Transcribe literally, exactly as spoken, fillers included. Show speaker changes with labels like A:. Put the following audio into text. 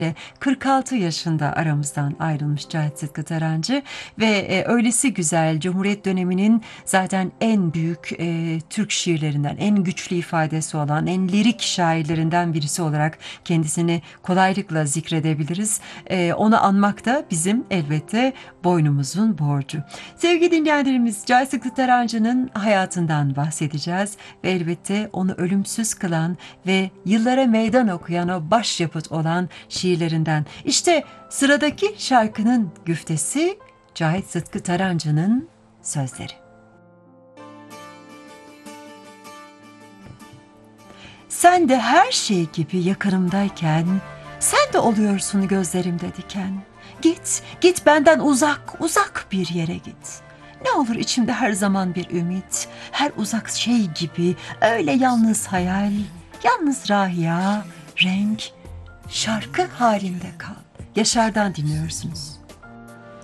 A: kırk altı yaşında aramızdan ayrılmış Cahit Sıtkı Tarancı ve e, öylesi güzel Cumhuriyet döneminin zaten en büyük e, Türk şiirlerinden, en güçlü ifadesi olan, en lirik şairlerinden birisi olarak kendisini kolaylıkla zikredebiliriz. E, onu anmak da bizim elbette boynumuzun borcu. Sevgili dinleyenlerimiz, Cahit Sıtkı Tarancı'nın hayatından bahsedeceğiz ve elbette onu ölümsüz kılan ve yıllara meydan okuyan o başyapıt olan şiirlerinden. İşte sıradaki şarkının güftesi Cahit Sıtkı Tarancı'nın sözleri. Sen de her şey gibi yakınımdayken, sen de oluyorsun gözlerimde diken. Git, git benden uzak, uzak bir yere git. Ne olur içimde her zaman bir ümit, her uzak şey gibi öyle yalnız hayal, yalnız rahya, renk, şarkı halinde kal. Yaşar'dan dinliyorsunuz.